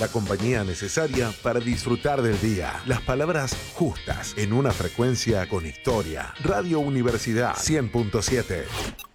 la compañía necesaria para disfrutar del día. Las palabras justas en una frecuencia con historia. Radio Universidad 100.7.